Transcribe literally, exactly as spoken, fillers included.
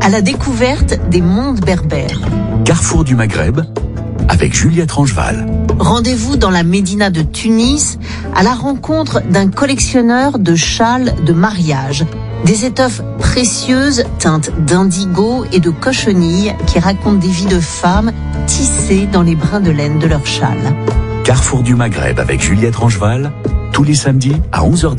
à la découverte des mondes berbères. Carrefour du Maghreb avec Juliette Rangeval. Rendez-vous dans la médina de Tunis à la rencontre d'un collectionneur de châles de mariage. Des étoffes précieuses teintes d'indigo et de cochenille qui racontent des vies de femmes tissées dans les brins de laine de leurs châles. Carrefour du Maghreb avec Juliette Rangeval, tous les samedis à onze heures dix.